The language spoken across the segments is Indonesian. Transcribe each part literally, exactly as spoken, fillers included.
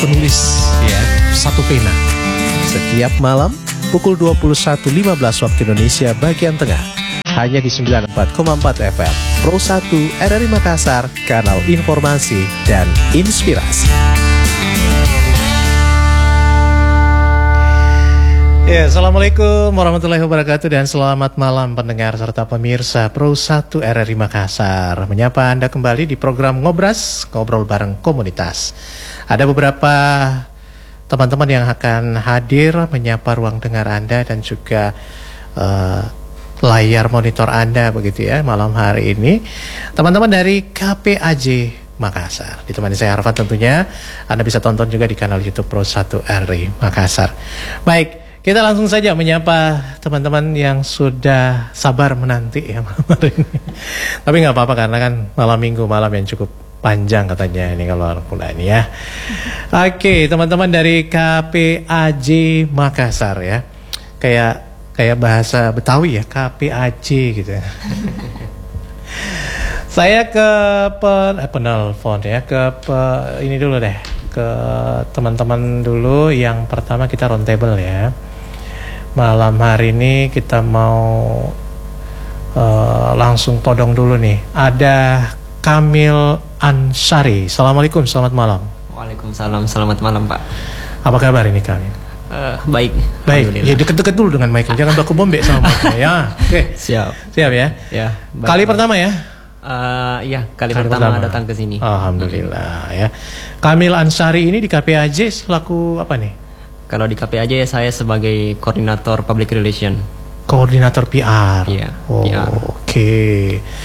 penulis ya, satu pena. Setiap malam pukul dua puluh satu lima belas waktu Indonesia bagian tengah, hanya di sembilan puluh empat koma empat F M Pro satu R R I Makassar, kanal informasi dan inspirasi. Ya, Assalamualaikum warahmatullahi wabarakatuh dan selamat malam pendengar serta pemirsa Pro satu R R I Makassar. Menyapa Anda kembali di program Ngobras, ngobrol bareng komunitas. Ada beberapa teman-teman yang akan hadir menyapa ruang dengar Anda dan juga uh, layar monitor Anda begitu ya malam hari ini. Teman-teman dari K P A J Makassar, ditemani saya Arfan tentunya. Anda bisa tonton juga di kanal YouTube Pro satu R R I Makassar. Baik, kita langsung saja menyapa teman-teman yang sudah sabar menanti ya malam hari ini. Tapi nggak apa-apa karena kan malam minggu, malam yang cukup panjang katanya ini kalau mulai ini ya. Oke, teman-teman dari K P A J Makassar ya. Kayak kayak bahasa Betawi ya, K P A J gitu. Saya ke pen, eh, penelpon ya, ke pe, ini dulu deh, ke teman-teman dulu. Yang pertama kita roundtable ya. Malam hari ini kita mau uh, langsung todong dulu nih. Ada Kamil Ansari. Assalamualaikum, selamat malam. Waalaikumsalam, selamat malam Pak. Apa kabar ini Kamil? Uh, baik. Baik. Ya deket-deket dulu dengan Michael. Jangan baku bombek sama Michael ya. Oke. Okay. Siap. Siap ya. Ya. Baik. Kali pertama ya. Uh, ya kali, kali pertama pertama datang ke sini. Alhamdulillah ya. Kamil Ansari ini di K P A J selaku apa nih? Kalau di K P A J saya sebagai koordinator public relation. Koordinator P R. Iya. Oh, P R. Oke. Okay.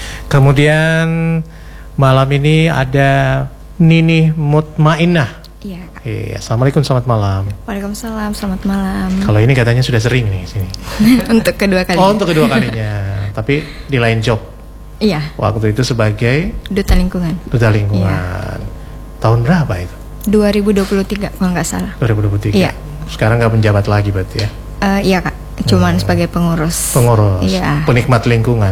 Kemudian malam ini ada Nini Mutmainah. Iya. Iya. Assalamualaikum, selamat malam. Waalaikumsalam, selamat malam. Kalau ini katanya sudah sering nih sini. Untuk kedua kalinya. Oh, untuk kedua kalinya. Tapi di lain job. Iya. Waktu itu sebagai Duta Lingkungan. Duta Lingkungan. Iya. Tahun berapa itu? dua ribu dua puluh tiga kalau nggak salah. dua ribu dua puluh tiga. Iya. Sekarang nggak menjabat lagi berarti ya? Uh, iya Kak, cuman hmm. sebagai pengurus. Pengurus. Iya. Penikmat lingkungan.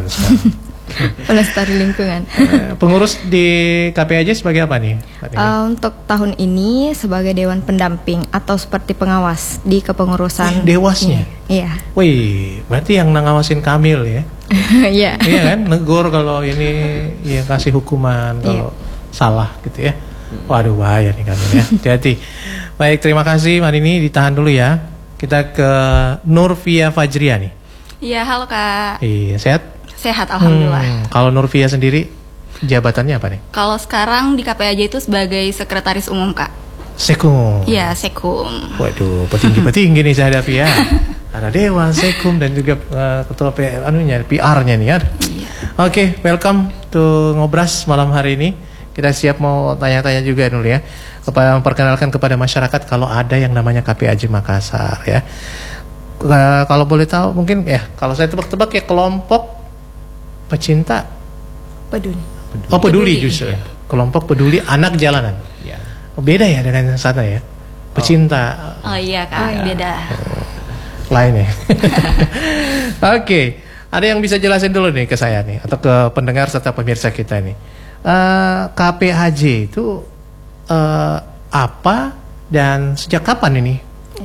Pelestari lingkungan. Pengurus di K P A J sebagai apa nih? Uh, untuk tahun ini sebagai Dewan Pendamping atau seperti pengawas di kepengurusan. Eh, dewasnya? Iya. Wih, berarti yang ngawasin Kamil ya? Iya. Iya kan, negor kalau ini ya kasih hukuman kalau iya. salah gitu ya. Waduh bahaya nih Kamil ya. Hati-hati. Baik, terima kasih Mbak Nini, ditahan dulu ya. Kita ke Nurvia Fajriani. Iya, halo Kak. Iya, sehat? Sehat, alhamdulillah. Hmm, kalau Nurvia sendiri jabatannya apa nih? Kalau sekarang di K P A J itu sebagai sekretaris umum Kak. Sekum. Iya, Sekum. Waduh, petinggi-petinggi nih saya hadapi ya. Ada Dewan, Sekum dan juga uh, ketua P R, anunya, P R-nya nih ya. Iya. Oke, okay, welcome to Ngobras malam hari ini. Kita siap mau tanya-tanya juga dulu ya. Kepada memperkenalkan kepada masyarakat kalau ada yang namanya K P A J Makassar ya. Uh, kalau boleh tahu mungkin ya, kalau saya tebak-tebak ya kelompok pecinta peduli. Oh, peduli, peduli justru. Ya. Kelompok peduli anak jalanan. Ya. Oh, beda ya dengan sana ya. Pecinta. Oh, oh iya Kak, oh, iya. beda. Oh, lain ya. Oke, okay. Ada yang bisa jelasin dulu nih ke saya nih atau ke pendengar serta pemirsa kita nih. Uh, K P A J itu uh, apa dan sejak kapan ini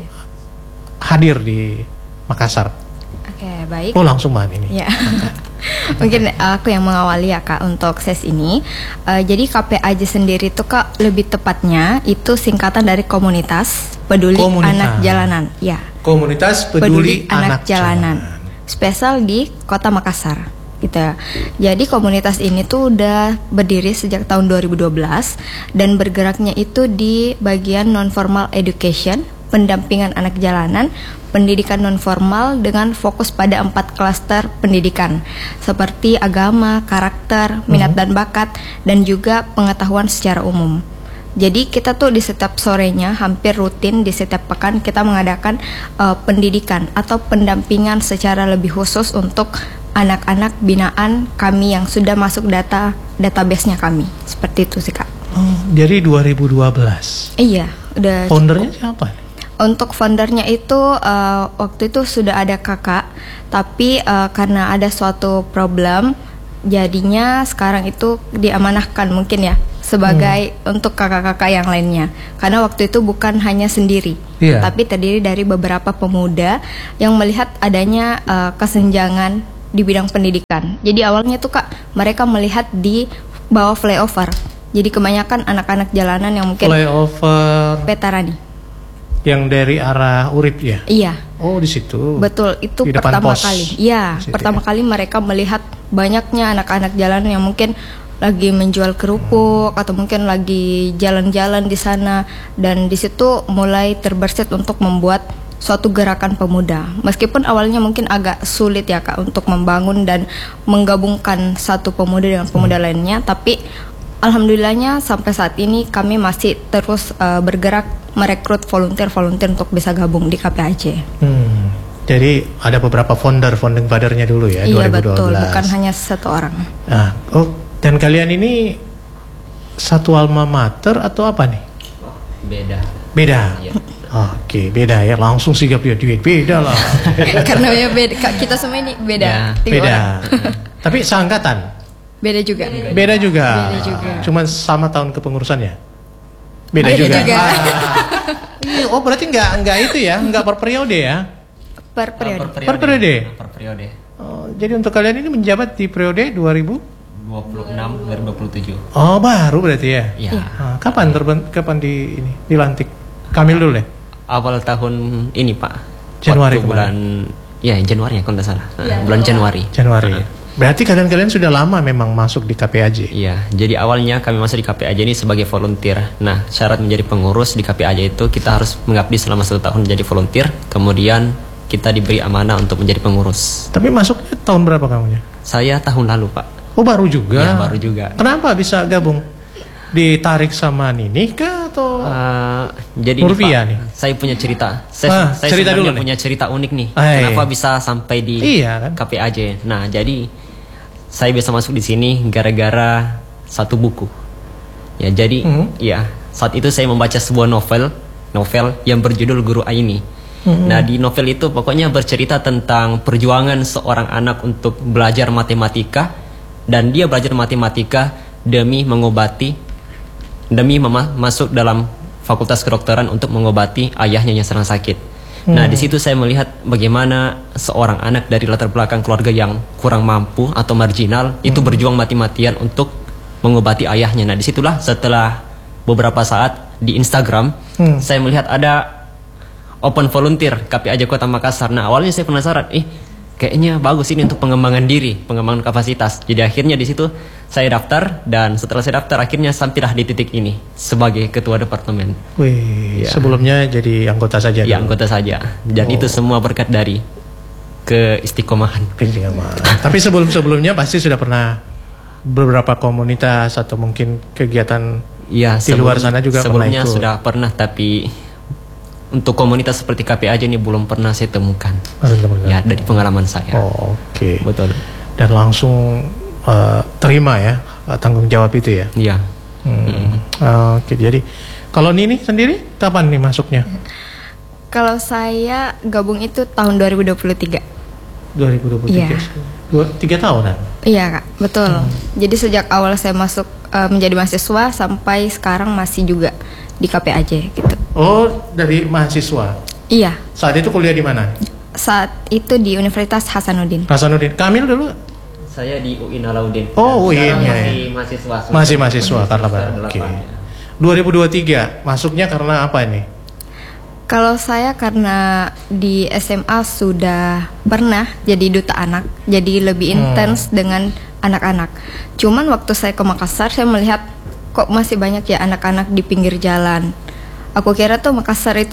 hadir di Makassar? Oke, okay, baik. Oh, langsung banget ini. Ya. Mungkin aku yang mengawali ya Kak untuk ses ini. Uh, jadi K P A J sendiri itu Kak lebih tepatnya itu singkatan dari Komunitas Peduli komunitas. Anak Jalanan. Ya. Komunitas Peduli, Peduli Anak, Anak Jalanan. Jalanan. Spesial di Kota Makassar. Gitu ya. Jadi komunitas ini tuh udah berdiri sejak tahun dua ribu dua belas dan bergeraknya itu di bagian non-formal education, pendampingan anak jalanan, pendidikan non-formal dengan fokus pada empat klaster pendidikan seperti agama, karakter, minat dan bakat, dan juga pengetahuan secara umum. Jadi kita tuh di setiap sorenya hampir rutin di setiap pekan kita mengadakan uh, pendidikan atau pendampingan secara lebih khusus untuk anak-anak binaan kami yang sudah masuk data database-nya kami. Seperti itu sih Kak. Oh, dari dua ribu dua belas. Iya, udah. Foundernya siapa? Untuk foundernya itu uh, waktu itu sudah ada kakak, tapi uh, karena ada suatu problem, jadinya sekarang itu diamanahkan mungkin ya sebagai hmm. untuk kakak-kakak yang lainnya. Karena waktu itu bukan hanya sendiri, yeah. tapi terdiri dari beberapa pemuda yang melihat adanya uh, kesenjangan di bidang pendidikan. Jadi awalnya tuh Kak, mereka melihat di bawah flyover. Jadi kebanyakan anak-anak jalanan yang mungkin flyover Petarani. Yang dari arah Urip ya? Iya. Oh, di situ. Betul, itu di depan pertama pos. kali. Iya, pertama ya. kali mereka melihat banyaknya anak-anak jalanan yang mungkin lagi menjual kerupuk hmm. atau mungkin lagi jalan-jalan di sana, dan di situ mulai terbersit untuk membuat suatu gerakan pemuda. Meskipun awalnya mungkin agak sulit ya Kak untuk membangun dan menggabungkan satu pemuda dengan pemuda hmm. lainnya, tapi alhamdulillahnya sampai saat ini kami masih terus uh, bergerak merekrut volunteer-volunteer untuk bisa gabung di K P A J. Hmm. Jadi ada beberapa founder, founding fathernya dulu ya, iya, dua ribu dua belas. Betul, bukan hanya satu orang. Nah, oh, dan kalian ini satu alma mater atau apa nih? Beda. Beda. Iya. Oke, beda ya. Langsung sigap dia duit. Beda lah. Karena ya beda. Kita semua ini beda. Ya, beda. Tapi seangkatan. Beda juga. Beda juga. Beda juga. Cuman sama tahun kepengurusannya. Beda, beda juga. juga. Ah. Oh, berarti nggak nggak itu ya? Nggak per periode ya? Per periode. Per periode. Per periode. Per periode. Oh, jadi untuk kalian ini menjabat di periode dua ribu dua puluh enam dua ribu dua puluh tujuh. Oh, baru berarti ya? Iya. Nah, kapan terben kapan di ini dilantik? Kamil dulu ya? Awal tahun ini Pak. Januari Waktu bulan ya Januari ya kalau tidak salah. Ya, bulan Januari. Januari. Uh. Berarti kalian-kalian sudah lama memang masuk di K P A J? Iya, jadi awalnya kami masuk di K P A J ini sebagai volunteer. Nah, syarat menjadi pengurus di K P A J itu kita harus mengabdi selama satu tahun menjadi volunteer. Kemudian kita diberi amanah untuk menjadi pengurus. Tapi masuknya tahun berapa kamunya? Saya tahun lalu Pak. Oh, baru juga? Ya, baru juga. Kenapa bisa gabung? Ditarik sama Nini kah atau uh, jadi Nurvia nih, nih saya punya cerita saya, ah, saya cerita dulu punya nih. cerita unik nih. Ay. Kenapa bisa sampai di iya, kan? K P A J. Nah, jadi saya bisa masuk di sini gara-gara satu buku ya. Jadi mm-hmm. ya saat itu saya membaca sebuah novel novel yang berjudul Guru Aini. mm-hmm. Nah, di novel itu pokoknya bercerita tentang perjuangan seorang anak untuk belajar matematika, dan dia belajar matematika demi mengobati demi mama masuk dalam fakultas kedokteran untuk mengobati ayahnya yang sedang sakit. Hmm. Nah, di situ saya melihat bagaimana seorang anak dari latar belakang keluarga yang kurang mampu atau marginal hmm. itu berjuang mati-matian untuk mengobati ayahnya. Nah, disitulah setelah beberapa saat di Instagram hmm. saya melihat ada open volunteer K P A J Kota Makassar. Nah, awalnya saya penasaran, ih kayaknya bagus ini untuk pengembangan diri, pengembangan kapasitas. Jadi akhirnya di situ saya daftar, dan setelah saya daftar akhirnya sampailah di titik ini sebagai ketua departemen. Wih, ya. Sebelumnya jadi anggota saja. Ya, dulu. anggota saja. Dan oh. itu semua berkat dari keistiqomahan. Keistiqomahan. Tapi sebelum-sebelumnya pasti sudah pernah beberapa komunitas atau mungkin kegiatan ya, di sebelum, luar sana juga sebelumnya pernah ikut. Sudah pernah, tapi untuk komunitas seperti K P A J ini belum pernah saya temukan. Oh, ya, dari pengalaman saya. Oh, oke. Okay. Betul. Dan langsung uh, terima ya tanggung jawab itu ya. Iya. Hmm. Mm. Uh, oke, okay. Jadi kalau Nini sendiri kapan nih masuknya? Kalau saya gabung itu tahun dua ribu dua puluh tiga. dua ribu dua puluh tiga. Iya. Dua, tiga tahunan. Iya Kak, betul. Hmm. Jadi sejak awal saya masuk uh, menjadi mahasiswa sampai sekarang masih juga di K P A J gitu. Oh, dari mahasiswa? Iya. Saat itu kuliah di mana? Saat itu di Universitas Hasanuddin. Hasanuddin. Kamil dulu? Saya di U I N Alauddin. Oh, U I N ya. Masih mahasiswa. Masih mahasiswa karena Oke. Okay. dua ribu dua puluh tiga masuknya karena apa ini? Kalau saya karena di S M A sudah pernah jadi duta anak, jadi lebih intens hmm. dengan anak-anak. Cuman waktu saya ke Makassar saya melihat kok masih banyak ya anak-anak di pinggir jalan. Aku kira tuh Makassar itu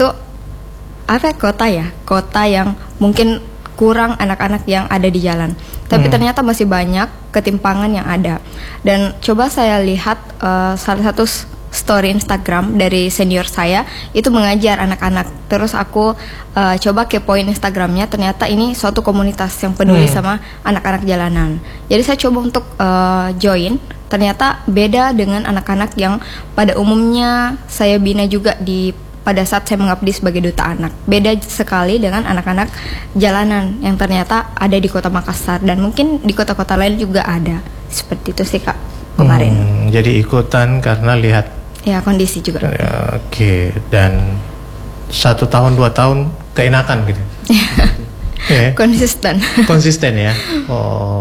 apa kota ya, kota yang mungkin kurang anak-anak yang ada di jalan. Tapi hmm. ternyata masih banyak ketimpangan yang ada. Dan coba saya lihat uh, salah satu story Instagram dari senior saya itu mengajar anak-anak. Terus aku uh, coba kepoin Instagramnya, ternyata ini suatu komunitas yang peduli hmm. sama anak-anak jalanan. Jadi saya coba untuk uh, join. Ternyata beda dengan anak-anak yang pada umumnya saya bina juga di pada saat saya mengabdi sebagai duta anak. Beda sekali dengan anak-anak jalanan yang ternyata ada di Kota Makassar, dan mungkin di kota-kota lain juga ada. Seperti itu sih Kak. kemarin. Hmm, jadi ikutan karena lihat Ya kondisi juga. ya, oke, dan satu tahun dua tahun keenakan gitu. Ya, Konsisten. konsisten ya. Oh.